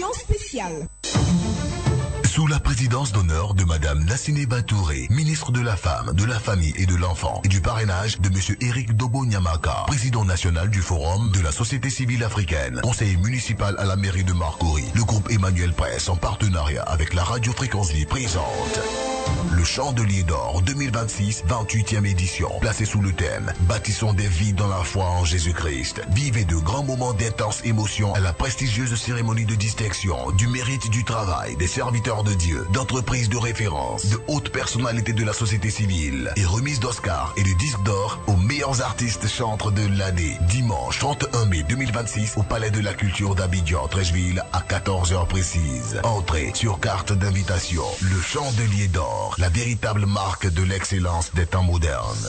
édition spéciale. Sous la présidence d'honneur de Madame Nassine Batouré, ministre de la Femme, de la Famille et de l'Enfant, et du parrainage de Monsieur Éric Dobo-Nyamaka, président national du Forum de la Société Civile Africaine, conseiller municipal à la mairie de Marcory, le groupe Emmanuel Presse en partenariat avec la Radio Fréquence Vie présente le Chandelier d'Or 2026, 28e édition, placé sous le thème « Bâtissons des vies dans la foi en Jésus-Christ ». Vivez de grands moments d'intense émotion à la prestigieuse cérémonie de distinction du mérite du travail des serviteurs de Dieu, d'entreprises de référence, de hautes personnalités de la société civile et remise d'Oscar et de disque d'or aux meilleurs artistes chantres de l'année. Dimanche 31 mai 2026 au Palais de la Culture d'Abidjan, Treichville à 14h précise. Entrée sur carte d'invitation. Le Chandelier d'Or, la véritable marque de l'excellence des temps modernes.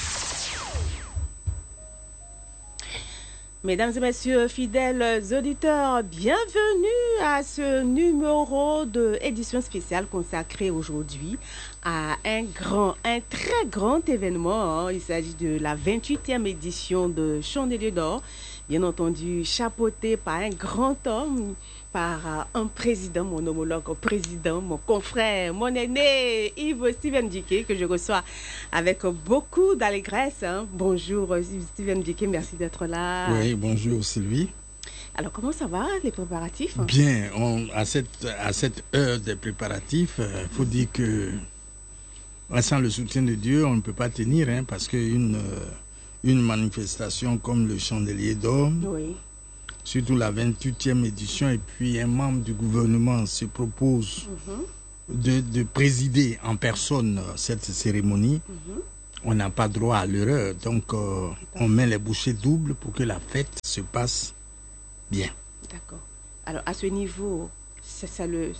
Mesdames et messieurs, fidèles auditeurs, bienvenue à ce numéro de édition spéciale consacré aujourd'hui à un très grand événement. Il s'agit de la 28e édition de Chandelier d'Or, bien entendu chapeauté par un grand homme, par un président, mon homologue président, mon confrère, mon aîné, Yves Steven Diké, que je reçois avec beaucoup d'allégresse. Bonjour Steven Diké, merci d'être là. Oui, bonjour Sylvie. Alors comment ça va, les préparatifs? Bien, à cette heure des préparatifs, il faut dire que sans le soutien de Dieu, on ne peut pas tenir, parce qu'une manifestation comme le Chandelier d'Or, oui, surtout la 28e édition, et puis un membre du gouvernement se propose de présider en personne cette cérémonie, on n'a pas droit à l'erreur. Donc, on met les bouchées doubles pour que la fête se passe bien. D'accord. Alors, à ce niveau, c'est le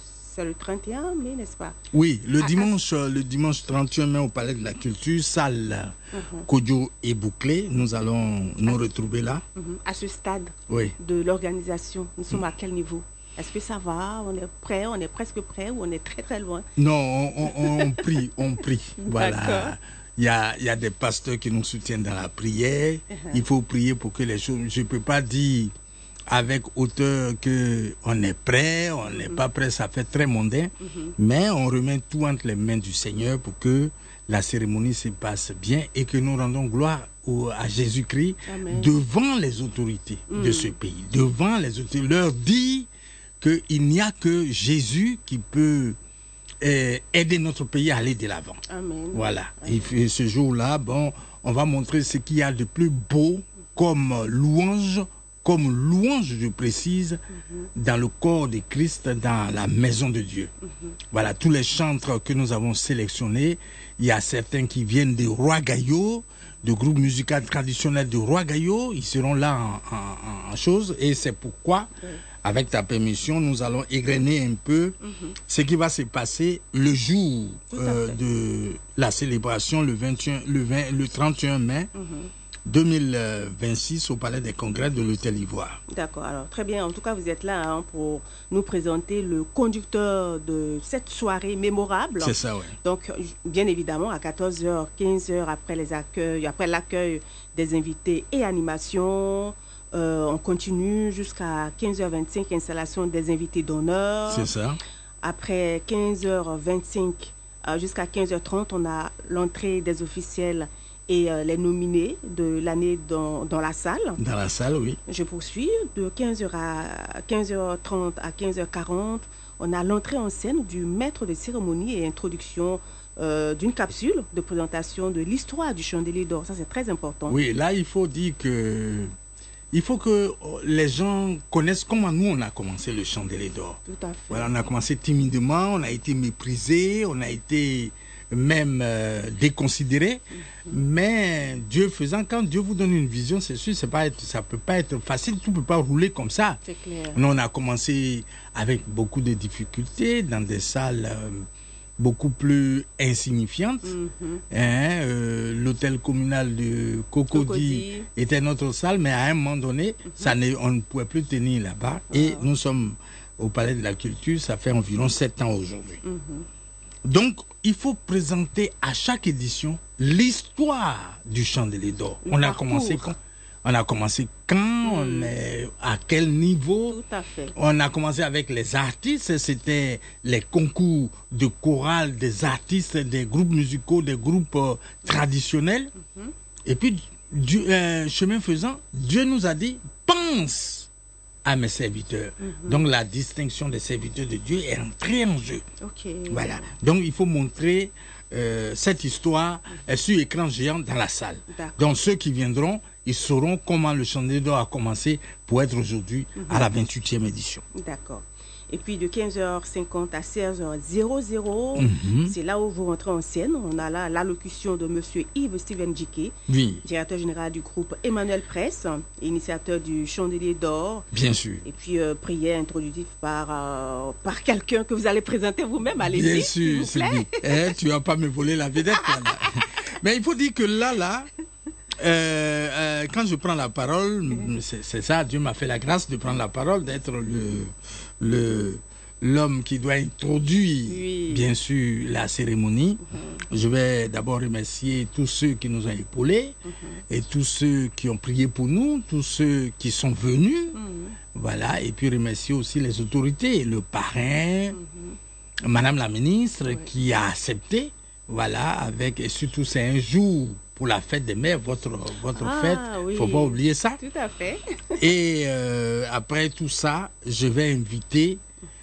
31 mai, n'est-ce pas? Oui, le dimanche 31 mai au Palais de la Culture, salle Kodjo est bouclée. Nous allons nous retrouver là. À ce stade oui, de l'organisation, nous sommes à quel niveau? Est-ce que ça va? On est prêt? On est presque prêt ou on est très très loin? Non, on prie, on prie. Voilà. Il y a des pasteurs qui nous soutiennent dans la prière. Il faut prier pour que les choses... Je ne peux pas dire avec hauteur qu'on est prêt, on n'est pas prêt, ça fait très mondain. Mais on remet tout entre les mains du Seigneur pour que la cérémonie se passe bien et que nous rendons gloire à Jésus-Christ devant les autorités de ce pays. Devant les autorités. Leur dire qu'il n'y a que Jésus qui peut aider notre pays à aller de l'avant. Voilà. Et ce jour-là, on va montrer ce qu'il y a de plus beau comme louange, je précise, dans le corps de Christ, dans la maison de Dieu. Voilà, tous les chantres que nous avons sélectionnés, il y a certains qui viennent de Roi-Gaillot, du groupe musical traditionnel de Roi-Gaillot, ils seront là en chose, et c'est pourquoi, avec ta permission, nous allons égrener un peu ce qui va se passer le jour de la célébration, le 31 mai, 2026 au Palais des Congrès de l'Hôtel Ivoire. D'accord, alors très bien. En tout cas, vous êtes là pour nous présenter le conducteur de cette soirée mémorable. C'est ça, oui. Donc, bien évidemment, à 14h, 15h, après l'accueil des invités et animation, on continue jusqu'à 15h25, installation des invités d'honneur. C'est ça. Après 15h25 jusqu'à 15h30, on a l'entrée des officiels et les nominés de l'année dans la salle. Dans la salle, oui. Je poursuis. De 15h30 à 15h40, on a l'entrée en scène du maître de cérémonie et introduction d'une capsule de présentation de l'histoire du Chandelier d'Or. Ça, c'est très important. Oui, là, il faut dire que... Il faut que les gens connaissent comment nous, on a commencé le Chandelier d'Or. Tout à fait. Voilà, on a commencé timidement, on a été méprisé, on a été... même déconsidéré, mais Dieu faisant, quand Dieu vous donne une vision, c'est sûr, ça peut pas être facile, tout peut pas rouler comme ça. C'est clair. Nous, on a commencé avec beaucoup de difficultés, dans des salles beaucoup plus insignifiantes. L'hôtel communal de Cocody était notre salle, mais à un moment donné, on ne pouvait plus tenir là-bas. Et nous sommes au Palais de la Culture, ça fait environ 7 ans aujourd'hui. Donc, il faut présenter à chaque édition l'histoire du Chandelier d'Or. On a commencé On a commencé quand, on est à quel niveau. Tout à fait. On a commencé avec les artistes, c'était les concours de chorale des artistes, des groupes musicaux, des groupes traditionnels. Et puis, chemin faisant, Dieu nous a dit, pense à mes serviteurs. Donc la distinction des serviteurs de Dieu est entrée en jeu. Voilà. Donc il faut montrer cette histoire sur écran géant dans la salle. Donc ceux qui viendront, ils sauront comment le Chandelier d'Or a commencé pour être aujourd'hui à la 28e édition. D'accord. Et puis de 15h50 à 16h00, c'est là où vous rentrez en scène. On a là l'allocution de M. Yves Steven Djiké, directeur général du groupe Emmanuel Presse, initiateur du Chandelier d'Or. Bien sûr. Et puis prière introductive par quelqu'un que vous allez présenter vous-même. Allez-y, bien sûr, s'il vous plaît. Tu vas pas me voler la vedette. Mais il faut dire que là, quand je prends la parole, c'est ça, Dieu m'a fait la grâce de prendre la parole, d'être l'homme qui doit introduire, bien sûr, la cérémonie. Je vais d'abord remercier tous ceux qui nous ont épaulés et tous ceux qui ont prié pour nous, tous ceux qui sont venus. Voilà, et puis remercier aussi les autorités, le parrain, Madame la ministre qui a accepté. Voilà, et surtout c'est un jour pour la fête des mères, votre fête. Il ne faut pas oublier ça. Tout à fait. Et après tout ça, je vais inviter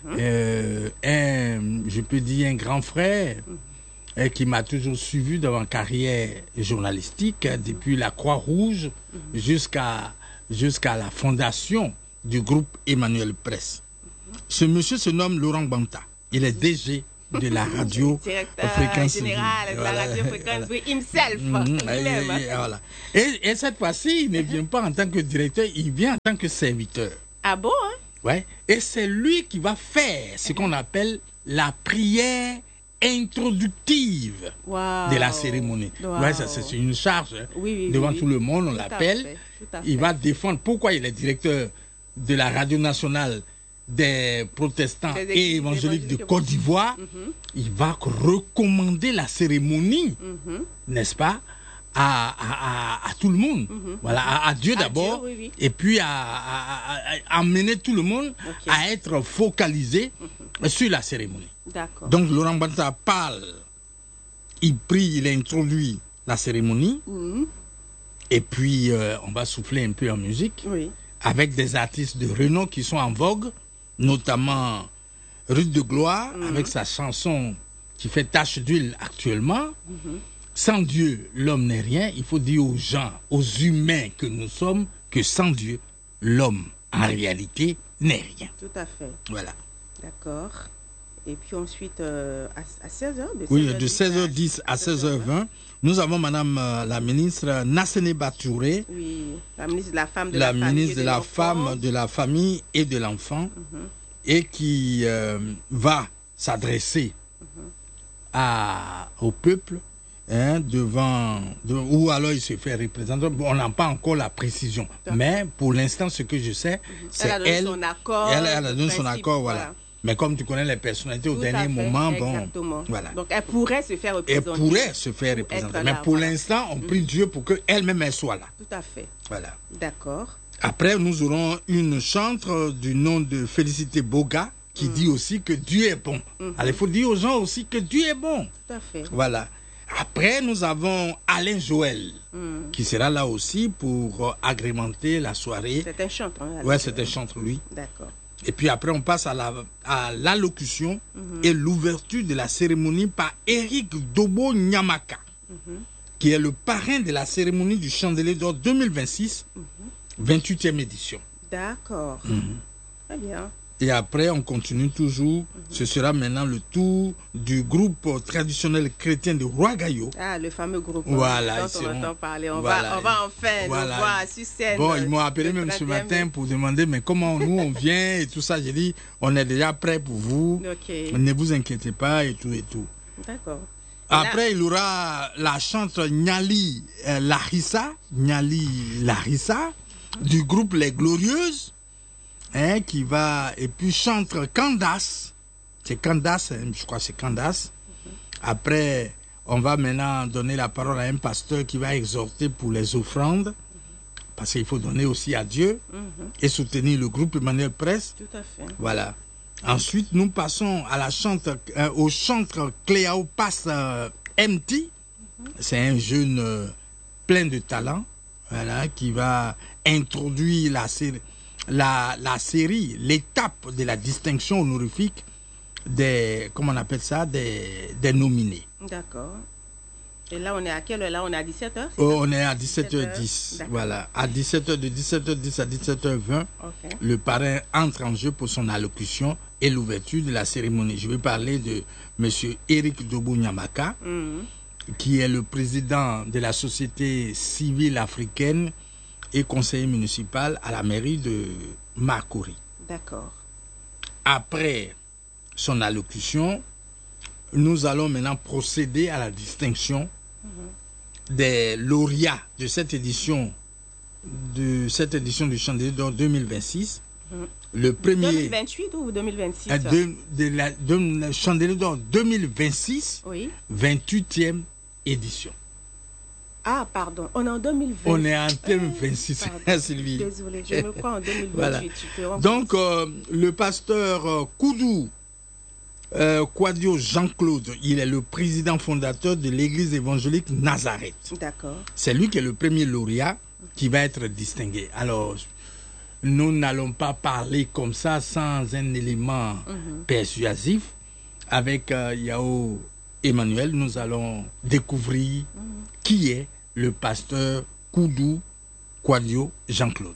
je peux dire un grand frère qui m'a toujours suivi dans ma carrière journalistique, depuis la Croix-Rouge jusqu'à la fondation du groupe Emmanuel Presse. Ce monsieur se nomme Laurent Banta. Il est DG de la radio Fréquence général de la radio Fréquence himself. Voilà. Et cette fois-ci, il ne vient pas en tant que directeur, il vient en tant que serviteur. Ah bon, hein? Ouais. Et c'est lui qui va faire ce qu'on appelle la prière introductive de la cérémonie. Ouais, ça, c'est une charge. Devant tout le monde, on l'appelle. Il va défendre pourquoi il est directeur de la radio nationale des protestants et évangéliques de Côte d'Ivoire. Il va recommander la cérémonie, n'est-ce pas, à tout le monde. Voilà, à Dieu d'abord, et puis à amener tout le monde à être focalisé sur la cérémonie. Donc Laurent Banta parle, il prie, il introduit la cérémonie, et puis on va souffler un peu en musique, avec des artistes de renom qui sont en vogue, notamment Ruth de Gloire, avec sa chanson qui fait tache d'huile actuellement. Sans Dieu, l'homme n'est rien. Il faut dire aux gens, aux humains que nous sommes, que sans Dieu, l'homme, en réalité, n'est rien. Tout à fait. Voilà. D'accord. Et puis ensuite, à 16h, de 16h10 à 16h20, nous avons Madame la ministre Nassene Batouré. Oui, la ministre de la Femme, de la Famille et de l'Enfant, et qui va s'adresser au peuple, ou alors il se fait représenter. On n'a pas encore la précision. Mais pour l'instant, ce que je sais, c'est elle. Elle a donné son accord, voilà. Mais comme tu connais les personnalités au dernier moment, voilà. Donc elle pourrait se faire représenter. Mais pour l'instant, on prie Dieu pour qu'elle-même elle soit là. Tout à fait. Voilà. D'accord. Après, nous aurons une chantre du nom de Félicité Boga qui dit aussi que Dieu est bon. Alors, il faut dire aux gens aussi que Dieu est bon. Tout à fait. Voilà. Après, nous avons Alain Joël qui sera là aussi pour agrémenter la soirée. C'est un chantre. Oui, c'est un chantre, lui. D'accord. Et puis après, on passe à l'allocution et l'ouverture de la cérémonie par Éric Dobo Nyamaka, qui est le parrain de la cérémonie du Chandelier d'Or 2026, 28e édition. D'accord. Très bien. Et après, on continue toujours. Ce sera maintenant le tour du groupe traditionnel chrétien de Roi-Gaillot. Ah, le fameux groupe. Voilà. Dont on entend parler. On va enfin le voir sur scène. Bon, ils m'ont appelé même ce matin pour demander, mais comment nous on vient et tout ça. J'ai dit, on est déjà prêt pour vous. Ne vous inquiétez pas et tout et tout. D'accord. Après, il y aura la chante Nyali Larissa du groupe Les Glorieuses. Qui va, et puis chante Candace, c'est Candace, je crois que c'est Candace. Après, on va maintenant donner la parole à un pasteur qui va exhorter pour les offrandes, parce qu'il faut donner aussi à Dieu et soutenir le groupe Emmanuel Presse. Tout à fait. Voilà. Ensuite, nous passons à au chantre Cléopas MT. C'est un jeune plein de talent, voilà, qui va introduire la série, l'étape de la distinction honorifique des, comment on appelle ça, des nominés. D'accord. Et là, on est à quelle heure? Là, on est à 17h? On est à 17h10. Voilà. À 17h, de 17h10 à 17h20, le parrain entre en jeu pour son allocution et l'ouverture de la cérémonie. Je vais parler de M. Éric Dobo-Nyamaka, qui est le président de la société civile africaine et conseiller municipal à la mairie de Makori. D'accord. Après son allocution, nous allons maintenant procéder à la distinction des lauréats de cette édition du Chandelier d'Or 2026. Le premier 2028 ou 2026? de Chandelier d'Or 2026, oui. 28e édition. Ah, pardon, on est en 2020. On est en 2026, Sylvie. Désolé, je me crois en 2028. Voilà. Donc, le pasteur Koudou Kwadio Jean-Claude, il est le président fondateur de l'église évangélique Nazareth. D'accord. C'est lui qui est le premier lauréat qui va être distingué. Alors, nous n'allons pas parler comme ça sans un élément persuasif. Avec Yao Emmanuel, nous allons découvrir qui est le pasteur Koudou Kwadio Jean-Claude.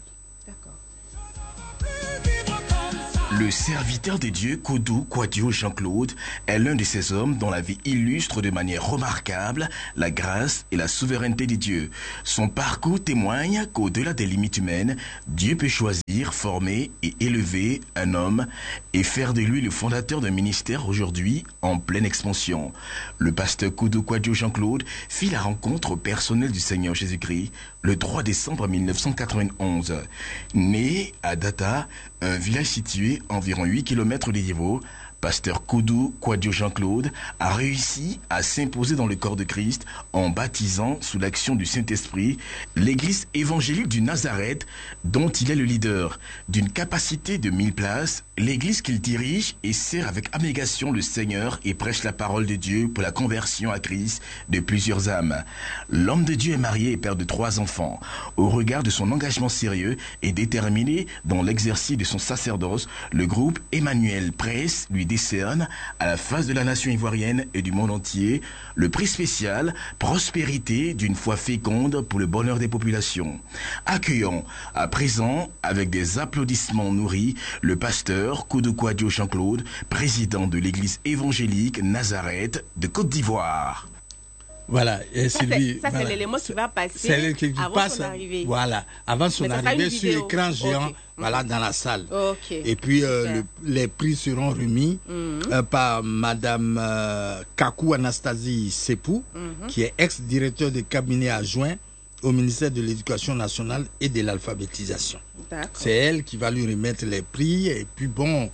Le serviteur de Dieu, Koudou Kwadio Jean-Claude, est l'un de ces hommes dont la vie illustre de manière remarquable la grâce et la souveraineté de Dieu. Son parcours témoigne qu'au-delà des limites humaines, Dieu peut choisir, former et élever un homme et faire de lui le fondateur d'un ministère aujourd'hui en pleine expansion. Le pasteur Koudou Kwadio Jean-Claude fit la rencontre personnelle du Seigneur Jésus-Christ le 3 décembre 1991. Né à Data, un village situé à environ 8 km de Yévo, pasteur Koudou Kwadio Jean-Claude a réussi à s'imposer dans le corps de Christ en baptisant sous l'action du Saint-Esprit l'église évangélique du Nazareth dont il est le leader. D'une capacité de 1000 places, l'église qu'il dirige et sert avec abnégation le Seigneur et prêche la parole de Dieu pour la conversion à Christ de plusieurs âmes. L'homme de Dieu est marié et père de 3 enfants. Au regard de son engagement sérieux et déterminé dans l'exercice de son sacerdoce, le groupe Emmanuel Presse lui décerne, à la face de la nation ivoirienne et du monde entier, le prix spécial Prospérité d'une foi féconde pour le bonheur des populations. Accueillons à présent, avec des applaudissements nourris, le pasteur Koudou Kwadio Jean-Claude, président de l'église évangélique Nazareth de Côte d'Ivoire. Voilà, et Sylvie, ça c'est l'élément qui va passer avant son arrivée. Voilà, avant son arrivée sur écran géant, voilà, dans la salle. Et puis les prix seront remis par Madame Kakou Anastasie Sepou, qui est ex-directeur de cabinet adjoint au ministère de l'Éducation nationale et de l'alphabétisation. C'est elle qui va lui remettre les prix. Et puis bon,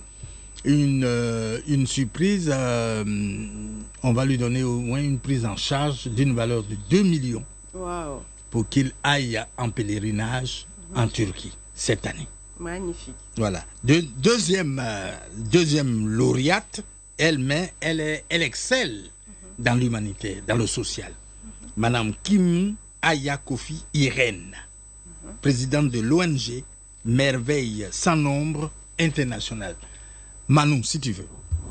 une surprise, on va lui donner au moins une prise en charge d'une valeur de 2 millions pour qu'il aille en pèlerinage en Turquie cette année. Magnifique. Voilà. Deuxième lauréate, elle excelle dans l'humanité, dans le social. Madame Kim Ayakofi Irène, présidente de l'ONG Merveille sans nombre internationale. Manou, si tu veux.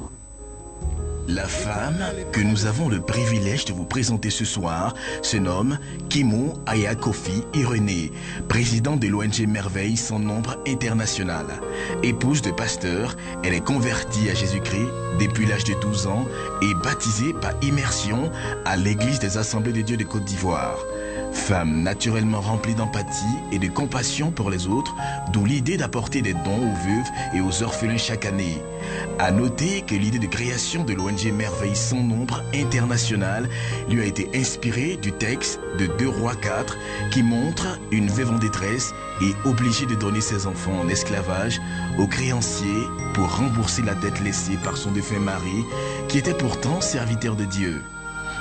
La femme que nous avons le privilège de vous présenter ce soir se nomme Kimo Ayakofi Irené, présidente de l'ONG Merveille sans nombre internationale. Épouse de pasteur, elle est convertie à Jésus-Christ depuis l'âge de 12 ans et baptisée par immersion à l'église des Assemblées de Dieu de Côte d'Ivoire. Femme naturellement remplie d'empathie et de compassion pour les autres, d'où l'idée d'apporter des dons aux veuves et aux orphelins chaque année. À noter que l'idée de création de l'ONG Merveille sans nombre internationale lui a été inspirée du texte de 2 Rois 4 qui montre une veuve en détresse et obligée de donner ses enfants en esclavage aux créanciers pour rembourser la dette laissée par son défunt mari qui était pourtant serviteur de Dieu.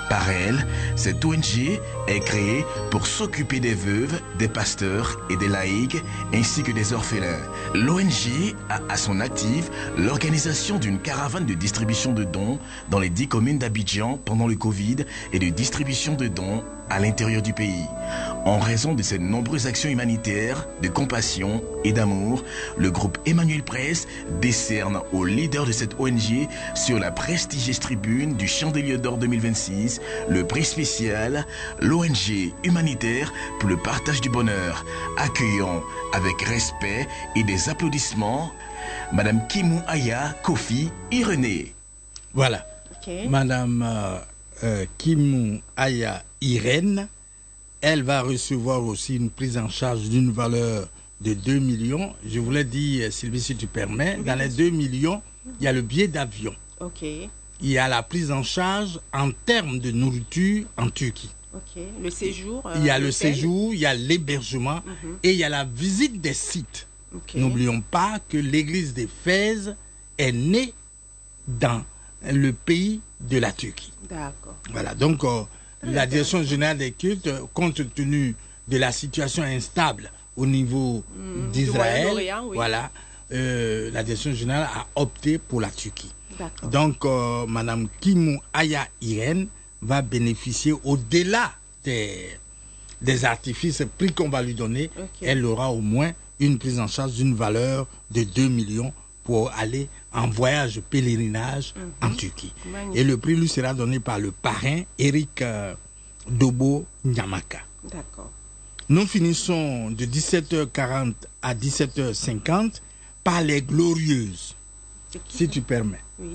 Par elle, cette ONG est créée pour s'occuper des veuves, des pasteurs et des laïcs, ainsi que des orphelins. L'ONG a à son actif l'organisation d'une caravane de distribution de dons dans les 10 communes d'Abidjan pendant le Covid et de distribution de dons à l'intérieur du pays. En raison de ses nombreuses actions humanitaires, de compassion et d'amour, le groupe Emmanuel Presse décerne au leader de cette ONG sur la prestigieuse tribune du Chandelier d'Or 2026 le prix spécial l'ONG humanitaire pour le partage du bonheur. Accueillons avec respect et des applaudissements Madame Kimou Aya Kofi Irené. Voilà. Okay. Madame Kimou Aya Irène, elle va recevoir aussi une prise en charge d'une valeur de 2 millions. Je voulais dire, Sylvie, si tu permets, oui, dans les 2 millions, il y a le billet d'avion. Ok. Il y a la prise en charge en termes de nourriture en Turquie. Ok. Le séjour. Il y a le séjour, il y a l'hébergement et il y a la visite des sites. Okay. N'oublions pas que l'église d'Éphèse est née dans le pays de la Turquie. D'accord. Voilà, donc la direction générale des cultes, compte tenu de la situation instable au niveau d'Israël, oui. voilà, la direction générale a opté pour la Turquie. Donc, Madame Kimou Aya Irène va bénéficier au-delà des artifices prix qu'on va lui donner. Elle aura au moins une prise en charge d'une valeur de 2 millions pour aller en voyage pèlerinage en Turquie. Magnifique. Et le prix lui sera donné par le parrain Eric Dobo Nyamaka. D'accord. Nous finissons de 17h40 à 17h50 par les Glorieuses, si tu permets. Oui.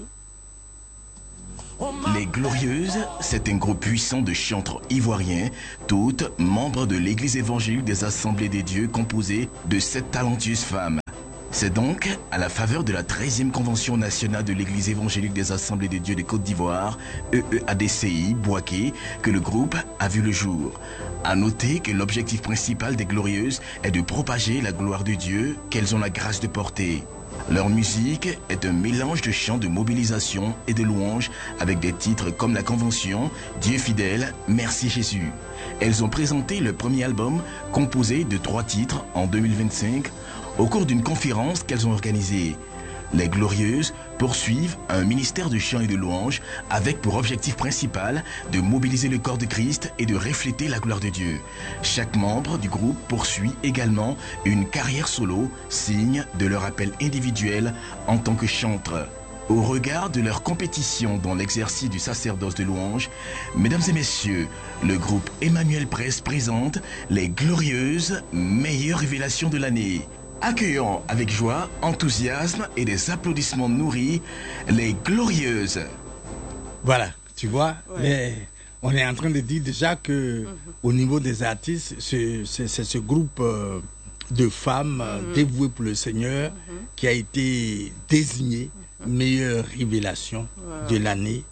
Les Glorieuses, c'est un groupe puissant de chantres ivoiriens, toutes membres de l'Église évangélique des Assemblées des Dieux, composée de 7 talentueuses femmes. C'est donc à la faveur de la 13e Convention nationale de l'Église évangélique des Assemblées des Dieux de Côte d'Ivoire, EEADCI, Boaké, que le groupe a vu le jour. À noter que l'objectif principal des Glorieuses est de propager la gloire de Dieu qu'elles ont la grâce de porter. Leur musique est un mélange de chants de mobilisation et de louanges avec des titres comme la Convention, Dieu fidèle, Merci Jésus. Elles ont présenté le premier album composé de 3 titres en 2025 au cours d'une conférence qu'elles ont organisée. Les Glorieuses poursuivent un ministère de chant et de louange avec pour objectif principal de mobiliser le corps de Christ et de refléter la gloire de Dieu. Chaque membre du groupe poursuit également une carrière solo, signe de leur appel individuel en tant que chantre. Au regard de leur compétition dans l'exercice du sacerdoce de louange, mesdames et messieurs, le groupe Emmanuel Presse présente les Glorieuses, meilleures révélations de l'année. Accueillons avec joie, enthousiasme et des applaudissements nourris les Glorieuses. Voilà, tu vois, on est en train de dire déjà que au niveau des artistes, c'est ce groupe de femmes dévouées pour le Seigneur qui a été désigné meilleure révélation de l'année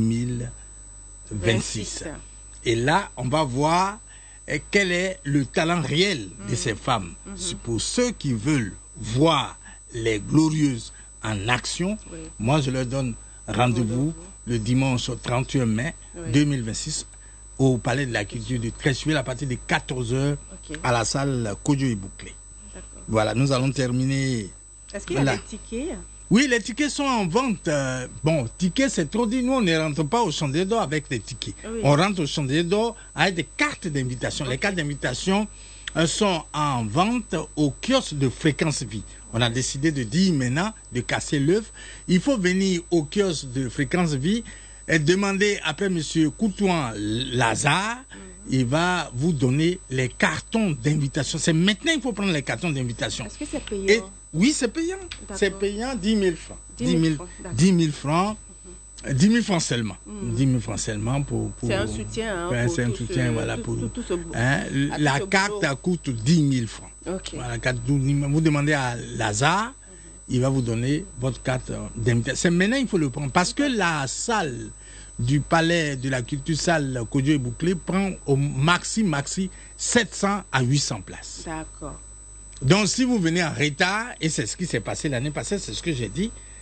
2026. Et là, on va voir quel est le talent réel de ces femmes. C'est pour ceux qui veulent voir les Glorieuses en action. Moi, je leur donne rendez-vous le dimanche 31 mai 2026 au Palais de la Culture de Treichville à partir de 14h à la salle Kodjo et Bouclé. Voilà, nous allons terminer. Est-ce qu'il y a des tickets ? Oui, les tickets sont en vente. Bon, tickets, c'est trop dit. Nous, on ne rentre pas au Chandelier d'Or avec des tickets. Oui. On rentre au Chandelier d'Or avec des cartes d'invitation. Les cartes d'invitation sont en vente au kiosque de Fréquence Vie. On a décidé de dire maintenant, de casser l'œuf. Il faut venir au kiosque de Fréquence Vie et demander après M. Koutouan Lazare. Il va vous donner les cartons d'invitation. C'est maintenant qu'il faut prendre les cartons d'invitation. Est-ce que c'est payant? Oui, c'est payant. C'est payant 10 000 francs. 10 000 francs. 10 000 francs seulement. 10 000 francs seulement pour c'est un soutien. C'est un soutien, voilà. Pour tout ce la carte coûte 10 000 francs. Voilà, vous demandez à Lazare, il va vous donner votre carte d'invitation. C'est maintenant qu'il faut le prendre. Parce que la salle du Palais de la Culture, salle Kodjo et Bouclé, prend au maxi 700 à 800 places. D'accord. Donc, si vous venez en retard, et c'est ce qui s'est passé l'année passée, c'est ce que j'ai dit,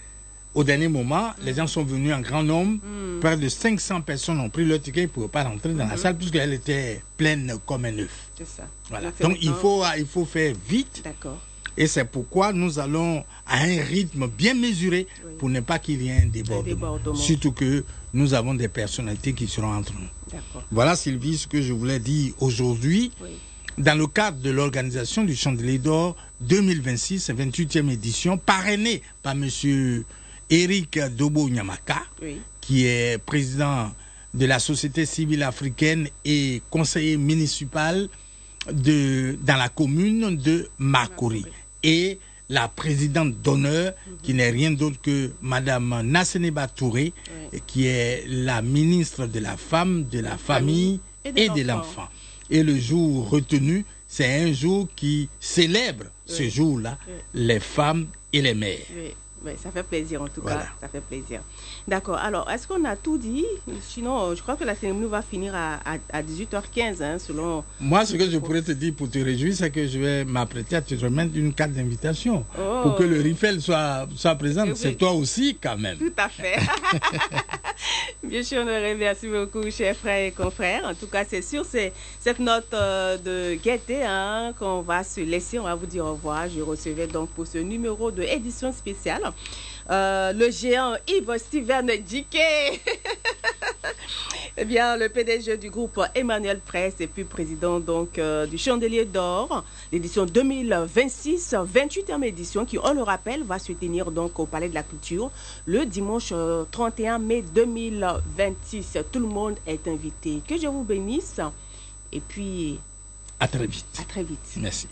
au dernier moment, les gens sont venus en grand nombre. Près de 500 personnes ont pris leur ticket. Ils ne pouvaient pas rentrer dans la salle puisqu'elle était pleine comme un œuf. C'est ça. Voilà. Donc, il faut faire vite. D'accord. Et c'est pourquoi nous allons à un rythme bien mesuré pour ne pas qu'il y ait un débordement. Surtout que nous avons des personnalités qui seront entre nous. D'accord. Voilà, Sylvie, ce que je voulais dire aujourd'hui. Oui. Dans le cadre de l'organisation du Chandelier d'Or 2026, 28e édition, parrainée par M. Eric Dobo-Nyamaka, qui est président de la société civile africaine et conseiller municipal dans la commune de Makori. Et la présidente d'honneur, qui n'est rien d'autre que Mme Nasseneba Touré, qui est la ministre de la Femme, de la Famille et de l'Enfant. Et le jour retenu, c'est un jour qui célèbre ce jour-là, les femmes et les mères. Oui, ça fait plaisir en tout cas, ça fait plaisir. D'accord, alors est-ce qu'on a tout dit? Sinon, je crois que la cérémonie va finir à 18h15, hein, selon... Moi, ce que je pourrais te dire pour te réjouir, c'est que je vais m'apprêter à te remettre une carte d'invitation pour que le RIFEL soit présent. C'est toi aussi, quand même. Tout à fait. Bien sûr, honoré, merci beaucoup, chers frères et confrères. En tout cas, c'est sur cette note de gaieté qu'on va se laisser. On va vous dire au revoir. Je recevais donc pour ce numéro de édition spéciale le géant Yves-Steven Djiké. Eh bien, le PDG du groupe Emmanuel Presse et puis président donc du Chandelier d'Or, l'édition 2026, 28e édition qui, on le rappelle, va se tenir donc au Palais de la Culture le dimanche 31 mai 2026. Tout le monde est invité. Que je vous bénisse et puis... À très vite. À très vite. Merci.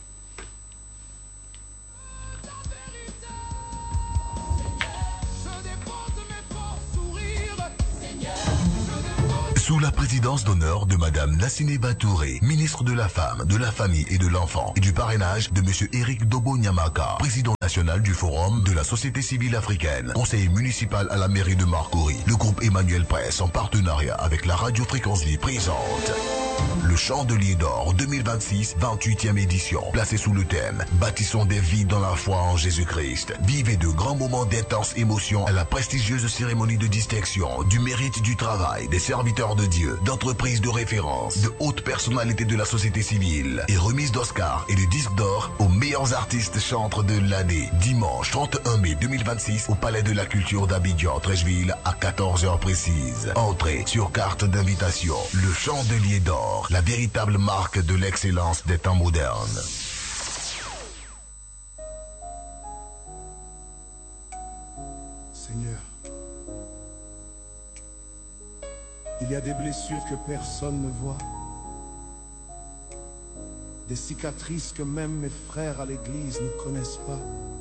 Sous la présidence d'honneur de Madame Nasseneba Touré, ministre de la Femme, de la Famille et de l'Enfant, et du parrainage de Monsieur Eric Dobo-Nyamaka, président national du Forum de la Société Civile Africaine, conseiller municipal à la mairie de Marcory, le groupe Emmanuel Presse en partenariat avec la Radio Fréquence Vie présente le Chandelier d'Or 2026, 28e édition, placé sous le thème « Bâtissons des vies dans la foi en Jésus-Christ ». Vivez de grands moments d'intense émotion à la prestigieuse cérémonie de distinction du mérite du travail des serviteurs de Dieu, d'entreprises de référence, de hautes personnalités de la société civile et remise d'Oscar et de disques d'or aux meilleurs artistes chantres de l'année. Dimanche 31 mai 2026 au Palais de la Culture d'Abidjan, Trècheville à 14h précise. Entrée sur carte d'invitation. Le Chandelier d'Or, la véritable marque de l'excellence des temps modernes. Seigneur, il y a des blessures que personne ne voit, des cicatrices que même mes frères à l'église ne connaissent pas.